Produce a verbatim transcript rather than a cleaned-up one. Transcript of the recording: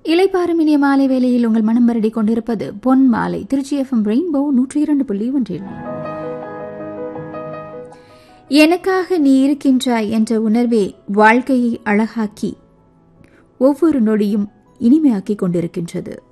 இளைப்பாறும் இனிய மாலை வேளையில் உங்கள் மனம் வருடி கொண்டிருப்பது பொன் மாலை திருச்சி எஃப்எம் ரெயின்போ நூற்றி இரண்டு புள்ளி ஒன்றில். எனக்காக நீ இருக்கின்றாய் என்ற உணர்வே வாழ்க்கையை அழகாக்கி ஒவ்வொரு நொடியும் இனிமையாக்கிக் கொண்டிருக்கின்றது.